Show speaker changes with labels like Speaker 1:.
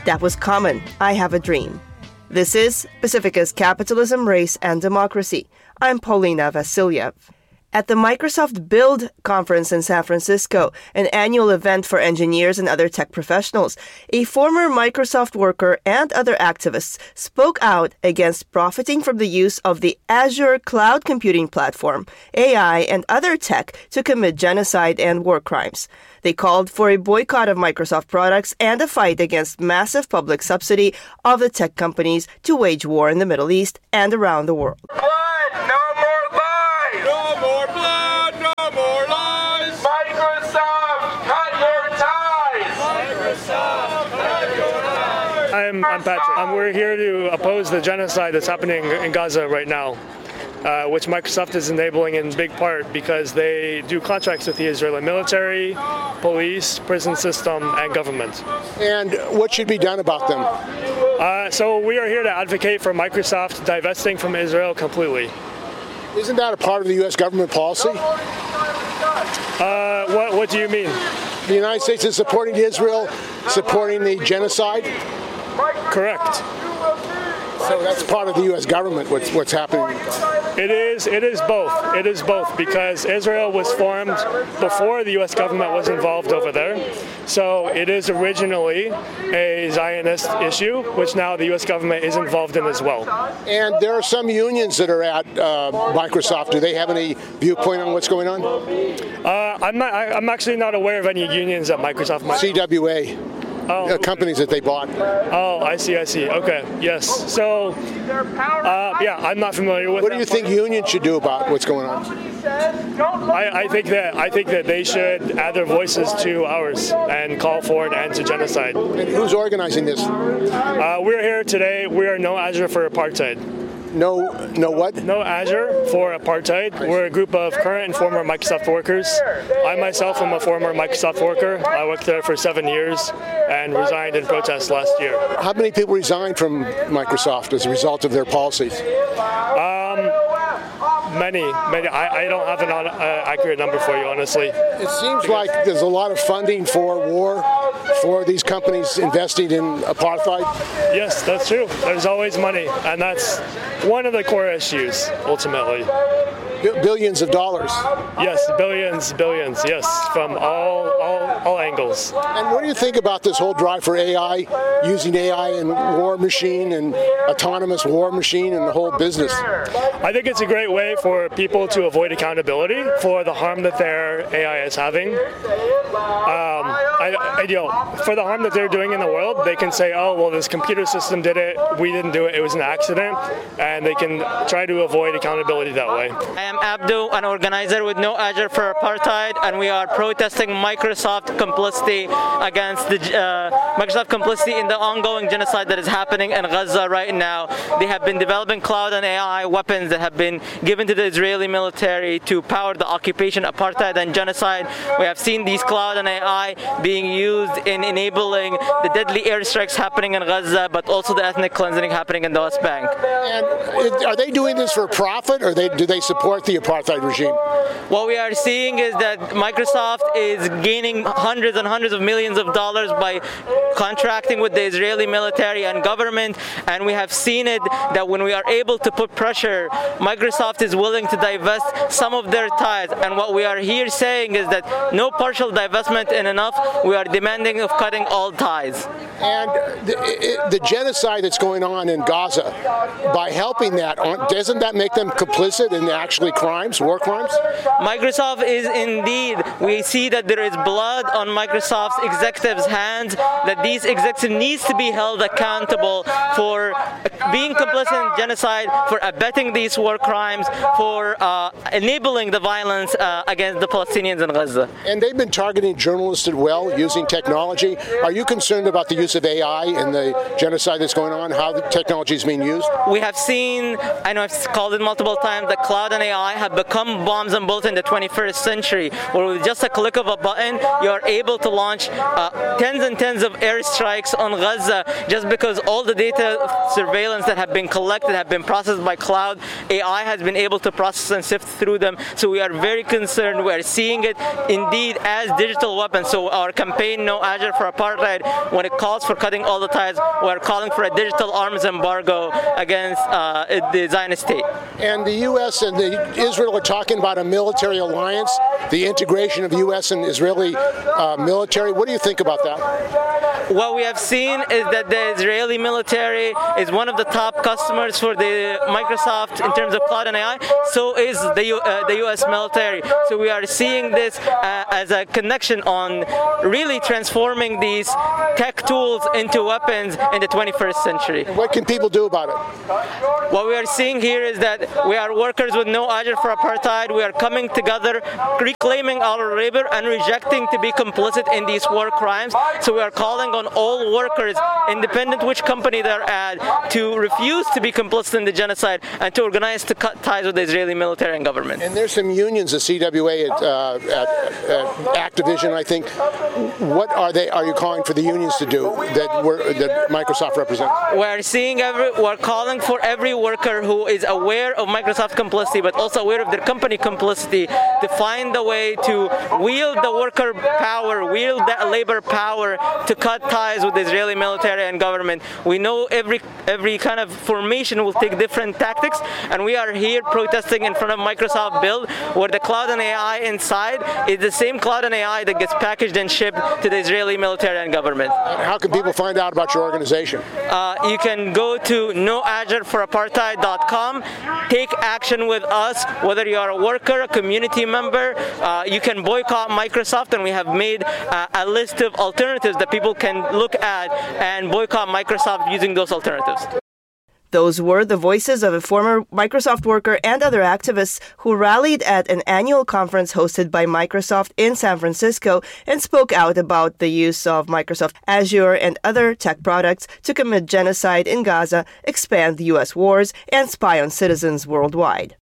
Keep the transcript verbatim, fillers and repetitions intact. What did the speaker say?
Speaker 1: That was Common, I Have a Dream. This is Pacifica's Capitalism, Race, and Democracy. I'm Paulina Vasiliev. At the Microsoft Build conference in San Francisco, an annual event for engineers and other tech professionals, a former Microsoft worker and other activists spoke out against profiting from the use of the Azure cloud computing platform, A I, and other tech to commit genocide and war crimes. They called for a boycott of Microsoft products and a fight against massive public subsidy of the tech companies to wage war in the Middle East and around the world.
Speaker 2: Blood, no more lies! No more blood, no more lies! Microsoft, cut your ties! Microsoft, cut your ties!
Speaker 3: I'm, I'm Patrick. Um, we're here to oppose the genocide that's happening in Gaza right now, uh, which Microsoft is enabling in big part because they do contracts with the Israeli military, police, prison system, and government.
Speaker 4: And what should be done about them?
Speaker 3: Uh, so we are here to advocate for Microsoft divesting from Israel completely.
Speaker 4: Isn't that a part of the U S government policy?
Speaker 3: Uh, what, what do you mean?
Speaker 4: The United States is supporting Israel, supporting the genocide?
Speaker 3: Correct.
Speaker 4: So that's part of the U S government, what's, what's happening.
Speaker 3: It is, it is both. It is both because Israel was formed before the U S government was involved over there. So it is originally a Zionist issue, which now the U S government is involved in as well.
Speaker 4: And there are some unions that are at uh, Microsoft. Do they have any viewpoint on what's going on?
Speaker 3: Uh, I'm not. I, I'm actually not aware of any unions at Microsoft.
Speaker 4: C W A.
Speaker 3: Oh.
Speaker 4: Uh, companies that they bought.
Speaker 3: Oh, I see, I see. Okay, yes. So, uh, yeah, I'm not familiar with.
Speaker 4: What do you think unions should do about what's going on?
Speaker 3: I, I think that I think that they should add their voices to ours and call for an end to genocide.
Speaker 4: And who's organizing this?
Speaker 3: Uh, we're here today. We are No Azure for Apartheid.
Speaker 4: No, no what?
Speaker 3: No Azure for Apartheid. We're a group of current and former Microsoft workers. I myself am a former Microsoft worker. I worked there for seven years and resigned in protest last year.
Speaker 4: How many people resigned from Microsoft as a result of their policies?
Speaker 3: Um, many, many. I, I don't have an uh, accurate number for you, honestly.
Speaker 4: It seems like there's a lot of funding for war, for these companies investing in apartheid.
Speaker 3: Yes, that's true. There's always money, and that's one of the core issues, ultimately.
Speaker 4: Billions of dollars.
Speaker 3: Yes, billions, billions, yes, from all, all, all angles.
Speaker 4: And what do you think about this whole drive for A I, using A I in war machine and autonomous war machine and the whole business?
Speaker 3: I think it's a great way for people to avoid accountability for the harm that their A I is having. Um, I, I, you know, for the harm that they're doing in the world, they can say, oh, well, this computer system did it, we didn't do it, it was an accident, and they can try to avoid accountability that way.
Speaker 5: I am Abdu, an organizer with No Azure for Apartheid, and we are protesting Microsoft complicity against the uh, Microsoft complicity in the ongoing genocide that is happening in Gaza right now. They have been developing cloud and A I weapons that have been given to the Israeli military to power the occupation, apartheid, and genocide. We have seen these cloud and A I being used in enabling the deadly airstrikes happening in Gaza, but also the ethnic cleansing happening in the West Bank.
Speaker 4: And are they doing this for profit, or they, do they support the apartheid regime?
Speaker 5: What we are seeing is that Microsoft is gaining hundreds and hundreds of millions of dollars by contracting with the Israeli military and government, and we have seen it that when we are able to put pressure, Microsoft is willing to divest some of their ties. And what we are here saying is that no partial divestment is enough. We are demanding of cutting all ties.
Speaker 4: And the, it, the genocide that's going on in Gaza, by helping that, doesn't that make them complicit in actually crimes, war crimes?
Speaker 5: Microsoft is indeed, we see that there is blood on Microsoft's executives' hands, that these executives needs to be held accountable for being complicit in genocide, for abetting these war crimes, for uh, enabling the violence uh, against the Palestinians in Gaza.
Speaker 4: And they've been targeting journalists as well, using technology. Are you concerned about the use of A I and the genocide that's going on, how the technology is being used?
Speaker 5: We have seen, I know I've called it multiple times, that cloud and A I have become bombs and bullets in the twenty-first century, where with just a click of a button, you are able to launch uh, tens and tens of airstrikes on Gaza, just because all the data surveillance that have been collected have been processed by cloud. A I has been able to process and sift through them. So we are very concerned. We are seeing it indeed as digital weapons. So our campaign campaign No Azure for Apartheid, when it calls for cutting all the ties, we're calling for a digital arms embargo against uh, the Zionist state.
Speaker 4: And the U S and the Israel are talking about a military alliance, the integration of U S and Israeli uh, military. What do you think about that?
Speaker 5: What we have seen is that the Israeli military is one of the top customers for the Microsoft in terms of cloud and A I. So is the U, uh, the U S military. So we are seeing this uh, as a connection on really transforming these tech tools into weapons in the twenty-first century.
Speaker 4: What can people do about it?
Speaker 5: What we are seeing here is that we are workers with No Azure for Apartheid. We are coming together, reclaiming our labor and rejecting to be complicit in these war crimes. So we are calling on all workers, independent which company they're at, to refuse to be complicit in the genocide and to organize to cut ties with the Israeli military and government.
Speaker 4: And there's some unions, the C W A at, uh, at, at Activision, I think. What are they? Are you calling for the unions to do that, we're, that Microsoft represents?
Speaker 5: We're seeing every. We're calling for every worker who is aware of Microsoft complicity, but also aware of their company complicity, to find a way to wield the worker power, wield that labor power to cut ties with the Israeli military and government. We know every every kind of formation will take different tactics, and we are here protesting in front of Microsoft Build, where the cloud and A I inside is the same cloud and A I that gets packaged and shipped to the Israeli military and government.
Speaker 4: How can people find out about your organization?
Speaker 5: Uh, you can go to no azure for apartheid dot com, take action with us, whether you are a worker, a community member. Uh, you can boycott Microsoft, and we have made uh, a list of alternatives that people can look at and boycott Microsoft using those alternatives.
Speaker 1: Those were the voices of a former Microsoft worker and other activists who rallied at an annual conference hosted by Microsoft in San Francisco and spoke out about the use of Microsoft Azure and other tech products to commit genocide in Gaza, expand the U S wars, and spy on citizens worldwide.